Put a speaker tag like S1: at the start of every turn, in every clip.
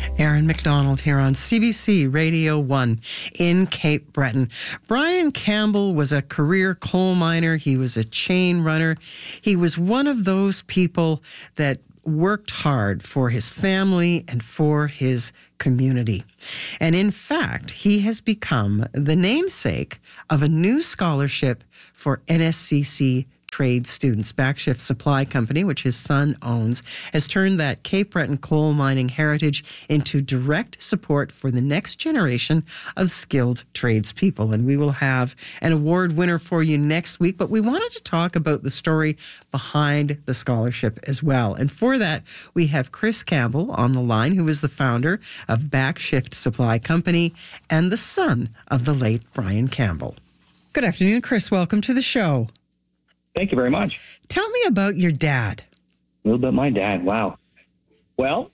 S1: Aaron McDonald here on CBC Radio 1 in Cape Breton. Brian Campbell was a career coal miner. He was a chain runner. He was one of those people that worked hard for his family and for his community. And in fact, he has become the namesake of a new scholarship for NSCC trade students. Backshift Supply Company, which his son owns, has turned that Cape Breton coal mining heritage into direct support for the next generation of skilled tradespeople. And we will have an award winner for you next week, but we wanted to talk about the story behind the scholarship as well. And for that, we have Chris Campbell on the line, who is the founder of Backshift Supply Company and the son of the late Brian Campbell. Good afternoon, Chris. Welcome to the show.
S2: Thank you very much.
S1: Tell me about your dad.
S2: A little bit about my dad. Wow. Well,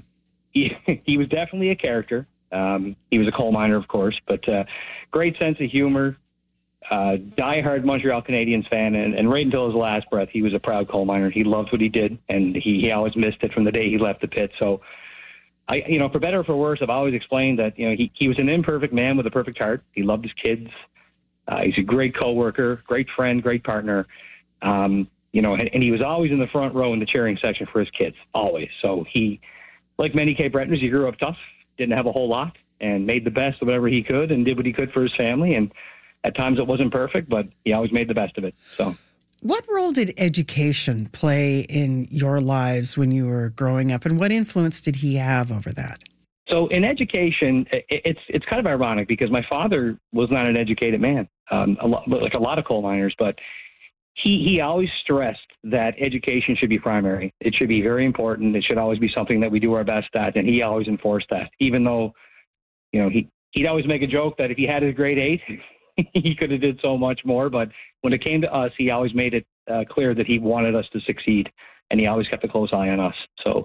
S2: he was definitely a character. He was a coal miner, of course, but great sense of humor, diehard Montreal Canadiens fan, and right until his last breath, he was a proud coal miner. He loved what he did, and he always missed it from the day he left the pit. So, for better or for worse, I've always explained that he was an imperfect man with a perfect heart. He loved his kids. He's a great coworker, great friend, great partner. And he was always in the front row in the cheering section for his kids, always. So he, like many Cape Bretoners, he grew up tough, didn't have a whole lot, and made the best of whatever he could and did what he could for his family. And at times it wasn't perfect, but he always made the best of it. So,
S1: what role did education play in your lives when you were growing up, and what influence did he have over that?
S2: So in education, it's kind of ironic because my father was not an educated man, like a lot of coal miners, but he always stressed that education should be primary. It should be very important. It should always be something that we do our best at, and he always enforced that, even though, he'd always make a joke that if he had his grade 8, he could have did so much more. But when it came to us, he always made it clear that he wanted us to succeed, and he always kept a close eye on us. So,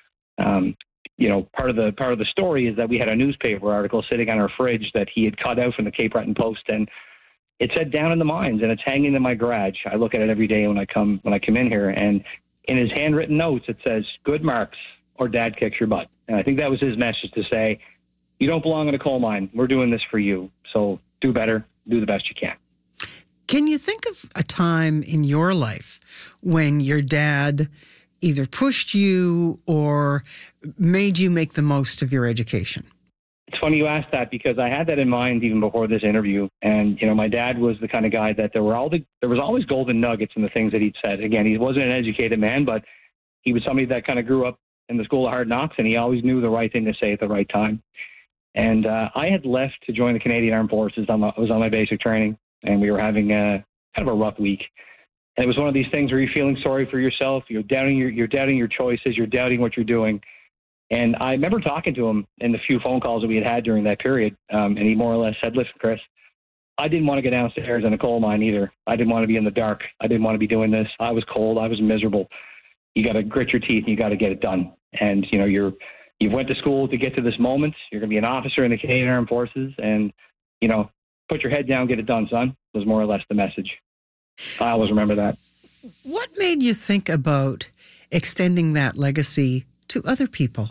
S2: part of the story is that we had a newspaper article sitting on our fridge that he had cut out from the Cape Breton Post, and it said "Down in the Mines," and it's hanging in my garage. I look at it every day when I come in here, and in his handwritten notes it says "Good marks or Dad kicks your butt." And I think that was his message to say, you don't belong in a coal mine. We're doing this for you, so do better, do the best you can.
S1: Can you think of a time in your life when your dad either pushed you or made you make the most of your education?
S2: It's funny you asked that because I had that in mind even before this interview. And, my dad was the kind of guy that there was always golden nuggets in the things that he'd said. Again, he wasn't an educated man, but he was somebody that kind of grew up in the school of hard knocks, and he always knew the right thing to say at the right time. And I had left to join the Canadian Armed Forces. I was on my basic training, and we were having kind of a rough week. And it was one of these things where you're feeling sorry for yourself. You're doubting your choices. You're doubting what you're doing. And I remember talking to him in the few phone calls that we had during that period. And he more or less said, listen, Chris, I didn't want to go downstairs in a coal mine either. I didn't want to be in the dark. I didn't want to be doing this. I was cold. I was miserable. You got to grit your teeth and you got to get it done. And, you've went to school to get to this moment. You're going to be an officer in the Canadian Armed Forces, and, put your head down, get it done, son, was more or less the message. I always remember that.
S1: What made you think about extending that legacy to other people?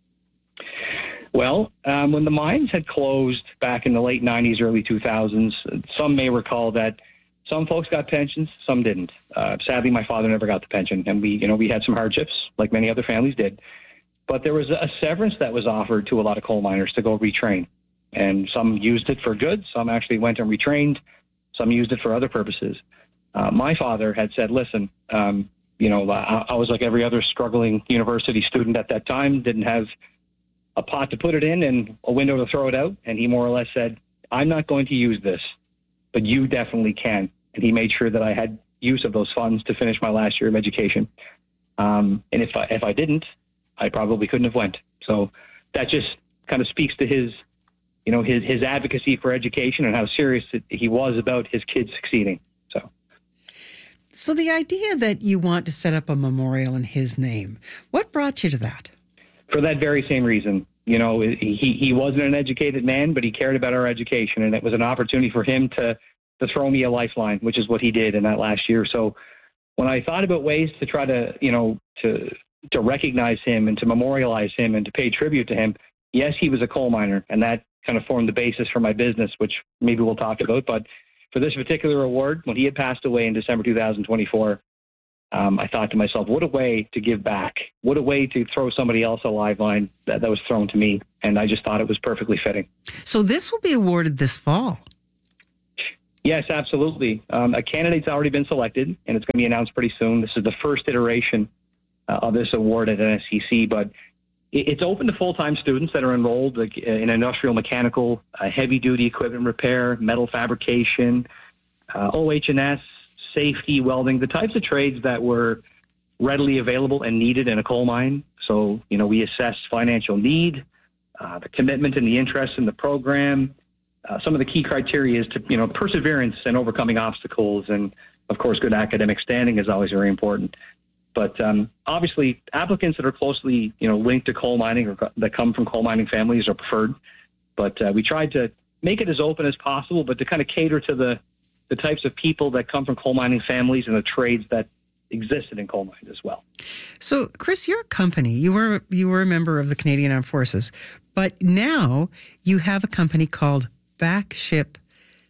S2: Well, when the mines had closed back in the late 90s, early 2000s, some may recall that some folks got pensions, some didn't. Sadly, my father never got the pension, and we had some hardships, like many other families did. But there was a severance that was offered to a lot of coal miners to go retrain. And some used it for good. Some actually went and retrained. Some used it for other purposes. My father had said, listen, I was like every other struggling university student at that time, didn't have a pot to put it in and a window to throw it out. And he more or less said, I'm not going to use this, but you definitely can. And he made sure that I had use of those funds to finish my last year of education. And if I didn't, I probably couldn't have went. So that just kind of speaks to his advocacy for education and how serious he was about his kids succeeding.
S1: So the idea that you want to set up a memorial in his name, what brought you to that?
S2: For that very same reason. He wasn't an educated man, but he cared about our education, and it was an opportunity for him to throw me a lifeline, which is what he did in that last year. So when I thought about ways to try to to recognize him and to memorialize him and to pay tribute to him. Yes, he was a coal miner, and that kind of formed the basis for my business, which maybe we'll talk about. But for this particular award, when he had passed away in December 2024, I thought to myself, what a way to give back. What a way to throw somebody else a lifeline that was thrown to me. And I just thought it was perfectly fitting.
S1: So this will be awarded this fall.
S2: Yes, absolutely. A candidate's already been selected, and it's going to be announced pretty soon. This is the first iteration of this award at NSCC, but it's open to full-time students that are enrolled in industrial mechanical, heavy-duty equipment repair, metal fabrication, OH&S, safety, welding, the types of trades that were readily available and needed in a coal mine. So, we assess financial need, the commitment and the interest in the program. Some of the key criteria is to, perseverance and overcoming obstacles. And, of course, good academic standing is always very important. But obviously, applicants that are closely, linked to coal mining or that come from coal mining families are preferred. But we tried to make it as open as possible, but to kind of cater to the types of people that come from coal mining families and the trades that existed in coal mines as well.
S1: So, Chris, your company, you were a member of the Canadian Armed Forces, but now you have a company called Backshift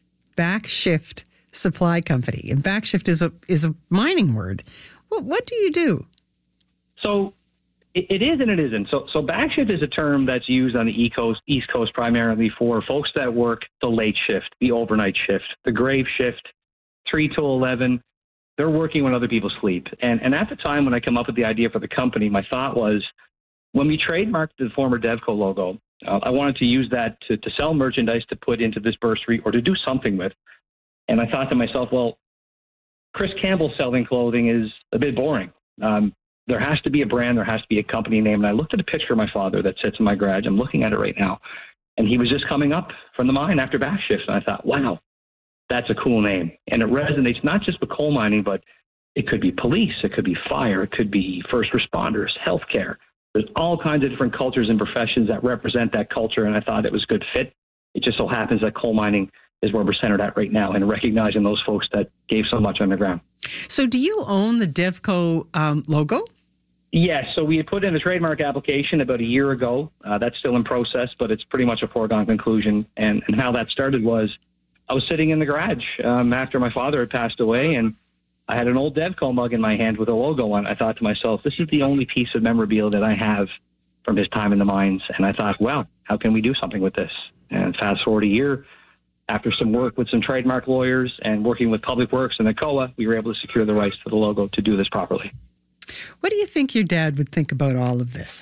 S1: Supply Company. And Backshift is a mining word. Well, what do you do?
S2: So it is and it isn't. So backshift is a term that's used on the East Coast primarily for folks that work the late shift, the overnight shift, the grave shift, 3 to 11. They're working when other people sleep. And at the time when I come up with the idea for the company, my thought was when we trademarked the former Devco logo, I wanted to use that to sell merchandise to put into this bursary or to do something with. And I thought to myself, well, Chris Campbell selling clothing is a bit boring. There has to be a brand. There has to be a company name. And I looked at a picture of my father that sits in my garage. I'm looking at it right now. And he was just coming up from the mine after Backshift. And I thought, wow, that's a cool name. And it resonates not just with coal mining, but it could be police. It could be fire. It could be first responders, healthcare. There's all kinds of different cultures and professions that represent that culture. And I thought it was a good fit. It just so happens that coal mining is where we're centered at right now and recognizing those folks that gave so much underground.
S1: So do you own the Devco logo?
S2: Yes. So we had put in a trademark application about a year ago. That's still in process, but it's pretty much a foregone conclusion. And how that started was I was sitting in the garage after my father had passed away, and I had an old Devco mug in my hand with a logo on it. I thought to myself, this is the only piece of memorabilia that I have from his time in the mines. And I thought, well, how can we do something with this? And fast forward a year, after some work with some trademark lawyers and working with Public Works and ACOA, we were able to secure the rights to the logo to do this properly.
S1: What do you think your dad would think about all of this?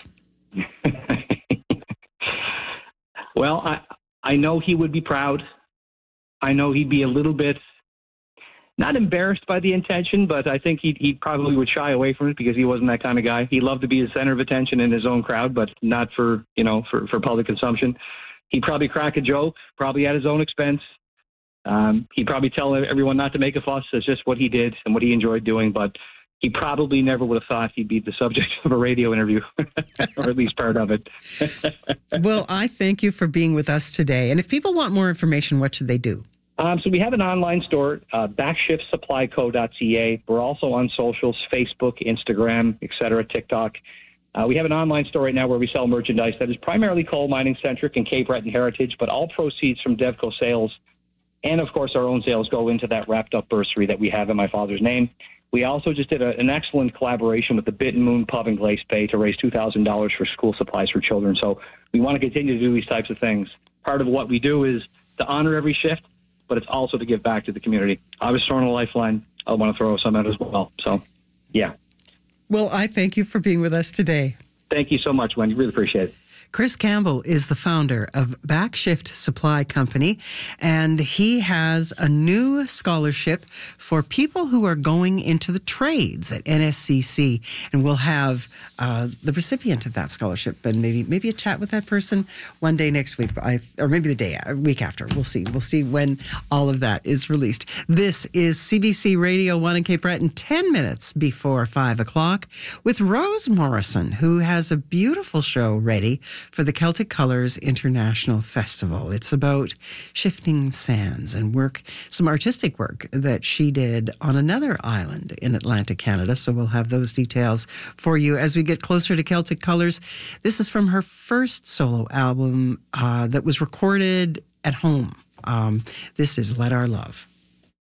S2: Well, I know he would be proud. I know he'd be a little bit, not embarrassed by the intention, but I think he probably would shy away from it because he wasn't that kind of guy. He loved to be the center of attention in his own crowd, but not for public consumption. He'd probably crack a joke, probably at his own expense. He'd probably tell everyone not to make a fuss. It's just what he did and what he enjoyed doing. But he probably never would have thought he'd be the subject of a radio interview, or at least part of it.
S1: Well, I thank you for being with us today. And if people want more information, what should they do?
S2: So we have an online store, backshiftsupplyco.ca. We're also on socials, Facebook, Instagram, etc., TikTok. We have an online store right now where we sell merchandise that is primarily coal mining centric and Cape Breton heritage, but all proceeds from Devco sales and, of course, our own sales go into that wrapped up bursary that we have in my father's name. We also just did an excellent collaboration with the Bit and Moon Pub in Glace Bay to raise $2,000 for school supplies for children. So we want to continue to do these types of things. Part of what we do is to honor every shift, but it's also to give back to the community. I was throwing a lifeline. I want to throw some out as well. So, yeah.
S1: Well, I thank you for being with us today.
S2: Thank you so much, Wendy. Really appreciate it.
S1: Chris Campbell is the founder of Backshift Supply Company, and he has a new scholarship for people who are going into the trades at NSCC, and we'll have the recipient of that scholarship and maybe a chat with that person one day next week, or maybe the week after. We'll see. We'll see when all of that is released. This is CBC Radio 1 in Cape Breton, 10 minutes before 5 o'clock, with Rose Morrison, who has a beautiful show ready for the Celtic Colours International Festival. It's about shifting sands and some artistic work that she did on another island in Atlantic Canada. So we'll have those details for you as we get closer to Celtic Colours. This is from her first solo album that was recorded at home. This is Let Our Love.